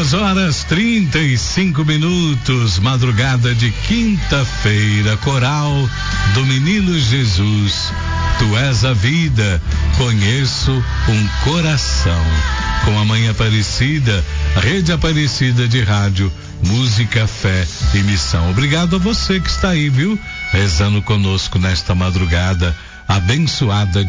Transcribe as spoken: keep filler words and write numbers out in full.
dez horas trinta e cinco minutos, madrugada de quinta-feira, coral do Menino Jesus. Tu és a vida, conheço um coração. Com a Mãe Aparecida, Rede Aparecida de Rádio, Música, Fé e Missão. Obrigado a você que está aí, viu? Rezando conosco nesta madrugada abençoada